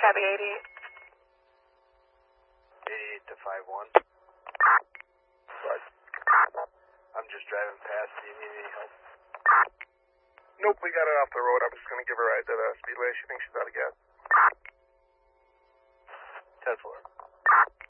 Copy 88. 88 to 51. What? I'm just driving past. Do you need any help? Nope, we got her off the road. I'm just going to give her a ride to the Speedway. She thinks she's out of gas. 10-4.